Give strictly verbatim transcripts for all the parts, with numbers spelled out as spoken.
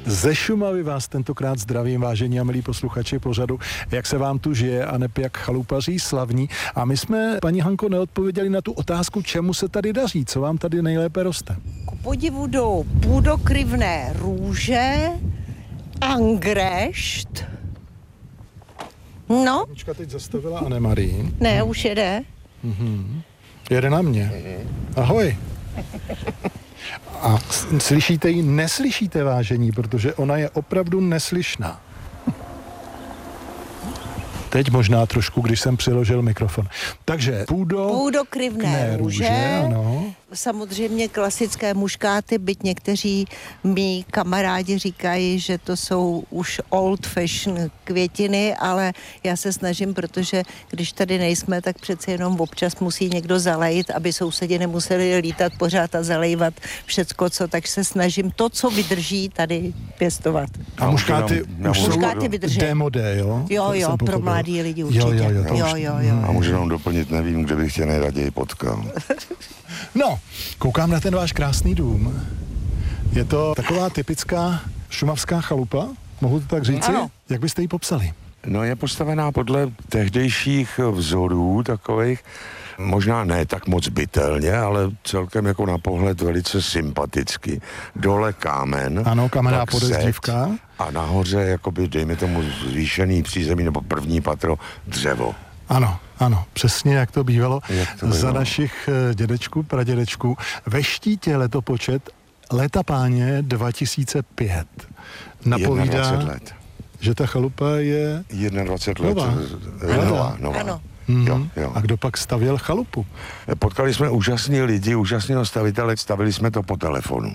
Ze Šumavy vás tentokrát zdravím, vážení a milí posluchači pořadu, jak se vám tu žije a neb jak chalupaří slavní. A my jsme, paní Hanko, neodpověděli na tu otázku, čemu se tady daří, co vám tady nejlépe roste. Ku podivu jdou půdokryvné růže, angrešt. No. Panička teď zastavila Anne-Marie. Ne, už jede. Mhm. Jede na mě. Ahoj. A slyšíte ji? Neslyšíte, vážení, protože ona je opravdu neslyšná. Teď možná trošku, když jsem přiložil mikrofon. Takže půdo... Půdokryvné růže, růže, ano. Samozřejmě klasické muškáty, byť někteří mý kamarádi říkají, že to jsou už old fashion květiny, ale já se snažím, protože když tady nejsme, tak přece jenom občas musí někdo zalejt, aby sousedi nemuseli lítat pořád a zalejvat všecko, co, tak se snažím to, co vydrží, tady pěstovat. A muškáty no, už muškáty jsou vydrží. démodé, jo? Jo, jo, pro mladý lidi určitě. Jo, jo, jo, jo, jo, jo, jo. A můžu jenom doplnit, nevím, kde bych tě nejraději potkal. No, koukám na ten váš krásný dům. Je to taková typická šumavská chalupa, mohu to tak říci? Ano. Jak byste ji popsali? No, je postavená podle tehdejších vzorů takových, možná ne tak moc bytelně, ale celkem jako na pohled velice sympaticky. Dole kámen. Ano, kamenná pak podezdívka. zeď A nahoře, jakoby, dejme tomu, zvýšený přízemí nebo první patro dřevo. Ano, ano, přesně jak to bývalo Jak to za bývalo. našich eh, dědečků, pradědečků. Ve štítě letopočet Léta páně dva tisíce pět napovídá, jednadvacet let. že ta chalupa je... jednadvacet let. Nová. Nová, nová. nová. Ano. Mm, Jo, jo. A kdo pak stavěl chalupu? Potkali jsme úžasný lidi, úžasného stavitele, stavili jsme to po telefonu.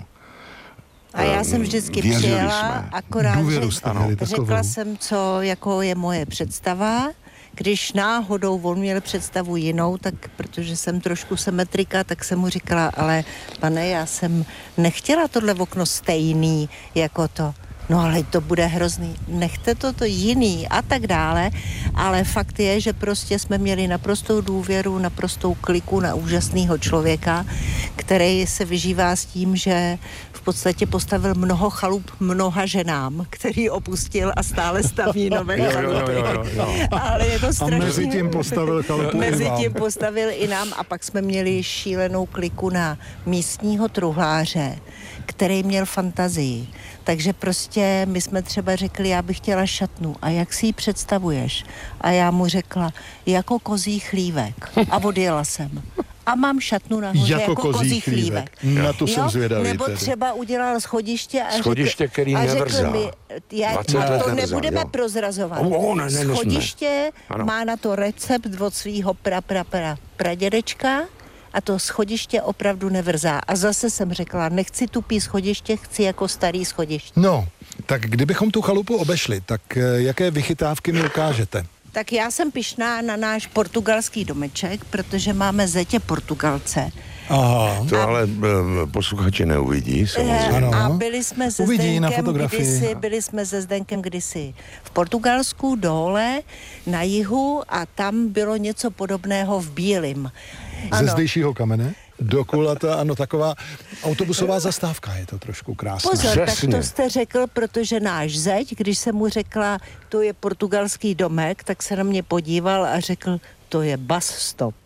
A já jsem vždycky Věřili přijela, jsme. akorát, Důvěru že jste měli takovou. řekla jsem, co jako je moje představa. Když náhodou on měl představu jinou, tak protože jsem trošku symetrika, tak jsem mu říkala, ale pane, já jsem nechtěla tohle okno stejný jako to. No ale to bude hrozný, nechte to, to jiný a tak dále, ale fakt je, že prostě jsme měli naprostou důvěru, naprostou kliku na úžasného člověka, který se vyžívá s tím, že v podstatě postavil mnoho chalup mnoha ženám, který opustil a stále staví nové Jo, jo, chalupy. jo, jo, jo. Ale je to A strašně... mezi tím postavil chalupu i Mezi vám. tím postavil i nám a pak jsme měli šílenou kliku na místního truhláře, který měl fantazii. Takže prostě my jsme třeba řekli, já bych chtěla šatnu. A jak si ji představuješ? A já mu řekla, jako kozí chlívek. A odjela jsem. A mám šatnu nahoře Jako, jako kozí kozí chlívek. chlívek. Na to jsem Jo? zvědavý Nebo tedy. třeba udělal schodiště a Schodiště, řekl, který a řekl nevrzá. mi, já, dvacet a let to nevrzá, nebudeme jo. prozrazovat. O, o, ne, ne, nesmíme. Schodiště Ano. má na to recept od svého pra, pra, pra, pradědečka a to schodiště opravdu nevrzá. A zase jsem řekla, nechci tupý schodiště, chci jako starý schodiště. No, tak kdybychom tu chalupu obešli, tak eh, jaké vychytávky mi ukážete? Tak já jsem pyšná na náš portugalský domeček, protože máme zetě Portugalce. Aha. To ale eh, posluchači neuvidí, samozřejmě. Ano. A byli jsme se Uvidí na Zdenkem fotografii. kdysi, byli jsme se Zdenkem kdysi v Portugalsku dole na jihu a tam bylo něco podobného v Bílym. Ze zdejšího kamene? Do kulata, ano, taková autobusová zastávka, je to trošku krásné. Pozor, Přesně. tak to jste řekl, protože náš zeď, když jsem mu řekla, to je portugalský domek, tak se na mě podíval a řekl, to je bus stop.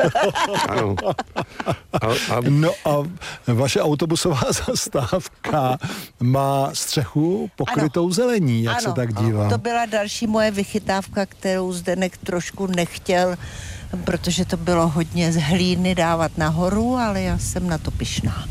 Ano. A, a No a vaše autobusová zastávka má střechu pokrytou Ano. zelení, jak Ano, se tak dívám. to byla další moje vychytávka, kterou Zdenek trošku nechtěl, protože to bylo hodně z hlíny dávat nahoru, ale já jsem na to pyšná.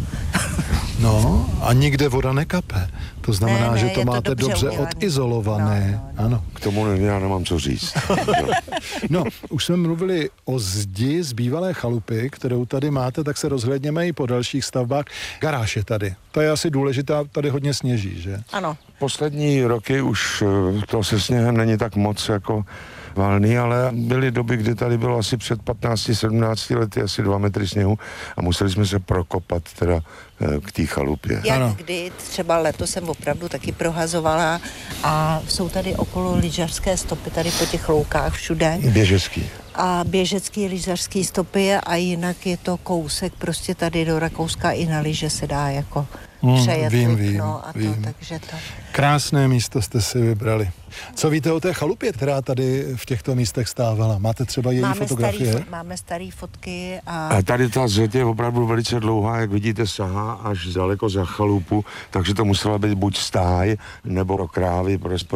No a nikde voda nekape. To znamená, Ne, ne, že je to to máte dobře dobře udělané. odizolované. No, no, no. Ano. k tomu ne- já nemám co říct. No, už jsme mluvili o zdi z bývalé chalupy, kterou tady máte, tak se rozhlédněme i po dalších stavbách. Garáž je tady. Ta je asi důležitá, tady hodně sněží, že? Ano. Poslední roky už eh, to se sněhem není tak moc jako valný, ale byly doby, kdy tady bylo asi před patnácti sedmnácti lety asi dva metry sněhu a museli jsme se prokopat teda eh, k té chalupě. Jak Ano. kdy, třeba letos jsem opravdu taky prohazovala a jsou tady okolo lyžařské stopy, tady po těch loukách všude. Běžecký. A běžecký lyžařský stopy a jinak je to kousek prostě tady do Rakouska i na lyže se dá jako Hmm, přejet vím, klid, vím, no a to, vím. takže to. Krásné místo jste si vybrali. Co víte o té chalupě, která tady v těchto místech stávala? Máte třeba její Máme fotografie? starý, fo- máme staré fotky a A tady ta zeď je opravdu velice dlouhá, jak vidíte, sahá až daleko za chalupu, takže to musela být buď stáj, nebo pro krávy, pro